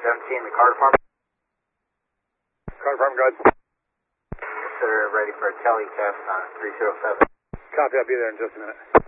17, the car department. Car department, go ahead. Yes, sir, ready for a tele test on 307. Copy, I'll be there in just a minute.